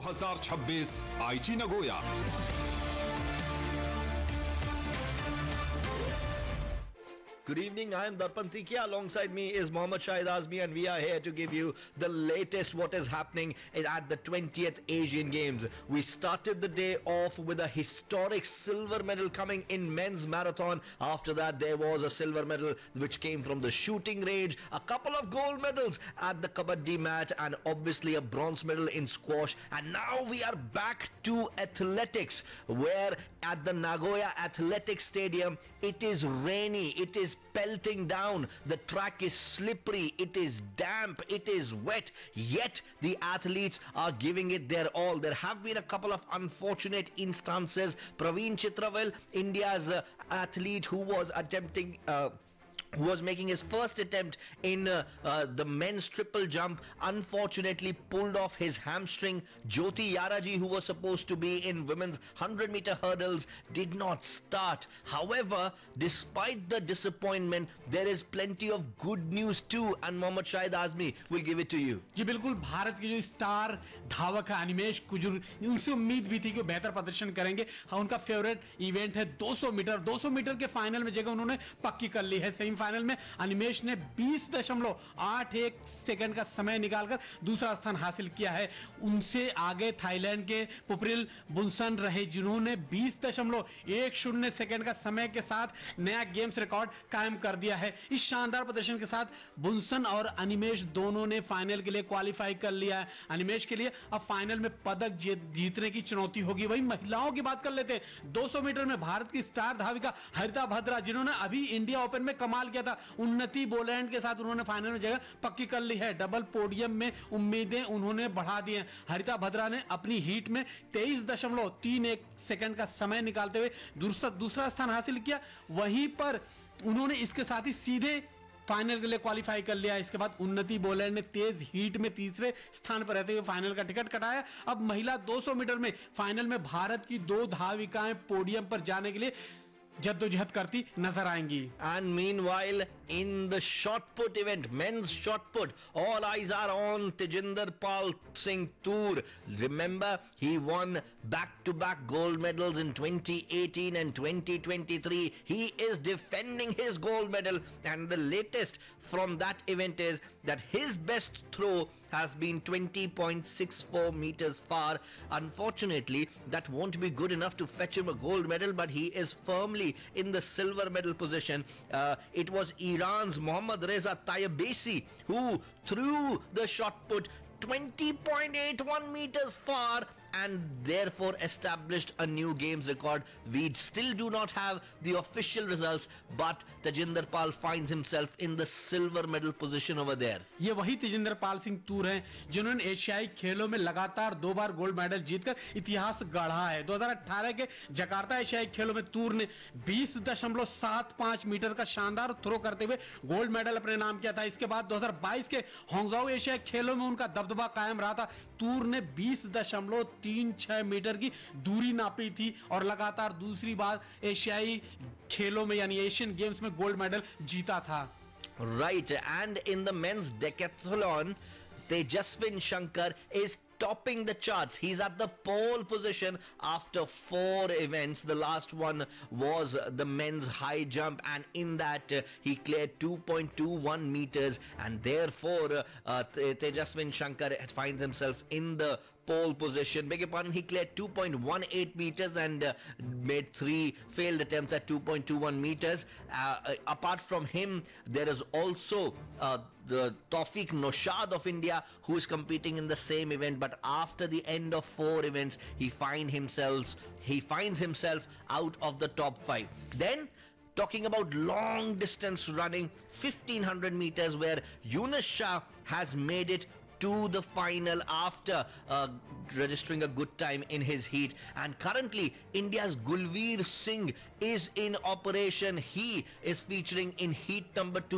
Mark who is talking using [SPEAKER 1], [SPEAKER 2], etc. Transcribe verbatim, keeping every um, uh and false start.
[SPEAKER 1] हजार छब्बीस आईची Nagoya.
[SPEAKER 2] Good evening, I am Darpan Tikia. Alongside me is Mohammad Shahid Azmi, and we are here to give you the latest what is happening at the twentieth Asian Games. We started the day off with a historic silver medal coming in men's marathon. After that, there was a silver medal which came from the shooting range, a couple of gold medals at the kabaddi mat, and obviously a bronze medal in squash. And now we are back to athletics, where at the Nagoya Athletic Stadium, it is rainy, it is pelting down, the track is slippery, it is damp, it is wet, yet the athletes are giving it their all. There have been a couple of unfortunate instances. Praveen Chitravel, India's uh, athlete who was attempting uh, who was making his first attempt in uh, uh, the men's triple jump, unfortunately pulled off his hamstring. Jyoti Yaraji, who was supposed to be in women's one hundred meter hurdles, did not start. However, despite the disappointment, there is plenty of good news too, and Mohammad Shahid Azmi will give it to you.
[SPEAKER 3] जी बिल्कुल, भारत के जो star धावक है अनिमेश कुजूर, उनसे उम्मीद भी थी कि बेहतर प्रदर्शन करेंगे। हाँ, उनका फेवरेट इवेंट है दो सौ मीटर। दो सौ मीटर के फाइनल में जगह उन्होंने पक्की कर ली है। सेमीफाइनल में अनिमेश ने बीस दशमलव आठ एक सेकंड का समय निकालकर दूसरा स्थान हासिल किया है। उनसे आगे थाईलैंड के पुप्रिल बुनसन रहे, जिन्होंने बीस दशमलव एक शून्य सेकंड का समय के साथ नया गेम्स रिकॉर्ड कायम कर दिया है। इस शानदार प्रदर्शन के साथ बुनसन और अनिमेश दोनों ने फाइनल के लिए क्वालिफाई कर लिया है। अनिमेश के लिए अब फाइनल में पदक जीतने की चुनौती होगी। वही महिलाओं की बात कर लेते हैं। दो सौ मीटर में भारत की स्टार धाविका हरिता भद्रा, जिन्होंने अभी इंडिया ओपन में कमाल किया था, उन्नति बोलैंड के साथ उन्होंने फाइनल में जगह पक्की कर ली है। डबल पोडियम में उम्मीदें उन्होंने बढ़ा दी हैं। हरिता भद्रा ने अपनी हीट में तेईस दशमलव तीन एक सेकंड का समय निकालते हुए दूसरा दूसरा स्थान हासिल किया। वहीं पर उन्होंने इसके साथ ही सीधे फाइनल के लिए क्वालिफाई कर लिया। इसके बाद उन्नति बोलैंड ने तेज हीट में तीसरे स्थान पर रहते हुए फाइनल का टिकट कटाया। अब महिला दो सौ मीटर में फाइनल में भारत की दो धाविकाएं पोडियम पर जाने के लिए जद्दोजहद करती नजर आएंगी।
[SPEAKER 2] And meanwhile, in the shot put event, men's shot put, all eyes are on Tejinder Pal Singh Toor. Remember, he won back-to-back gold medals in twenty eighteen and twenty twenty-three. He is defending his gold medal, and the latest from that event is that his best throw has been twenty point six four meters far. Unfortunately, that won't be good enough to fetch him a gold medal, but he is firmly in the silver medal position. Uh, it was Iran's Mohammad Reza Tayebasi who threw the shot put twenty point eight one meters far and therefore established a new games record. We still do not have the official results, but Tejinder Pal finds himself in the silver medal position over there.
[SPEAKER 3] ये वही तेजिंदर पाल सिंह तूर हैं जिन्होंने एशियाई खेलों में लगातार दो बार gold medal जीतकर इतिहास गढ़ा है। दो हज़ार अठारह के जकार्ता एशियाई खेलों में तूर ने बीस दशमलव सात पाँच मीटर का शानदार थ्रो करते हुए गोल्ड मेडल अपने नाम किया था। इसके बाद दो हज़ार बाईस के हांगझाओ एशियाई खेलों में उनका दबदबा कायम रहा था। तूर ने बीस दशमलव तीन छह मीटर की दूरी नापी थी और लगातार दूसरी बार एशियाई खेलों में यानी एशियन गेम्स में गोल्ड मेडल जीता था।
[SPEAKER 2] Right, and in the men's decathlon, Tejaswin Shankar is topping the charts. He's at the pole position after four events. The last one was the men's high jump, and in that uh, he cleared two point two one meters, and therefore uh, uh, Tejaswin Shankar finds himself in the pole position. Beg your pardon, he cleared two point one eight meters and uh, made three failed attempts at two point two one meters. Uh, uh, apart from him, there is also uh, the Tawfiq Noshad of India, who is competing in the same event, but after the end of four events, he find himself he finds himself out of the top five. Then, talking about long distance running, fifteen hundred meters, where Yunus Shah has made it to the final after uh, registering a good time in his heat. And currently, India's Gulveer Singh is in operation. He is featuring in heat number two.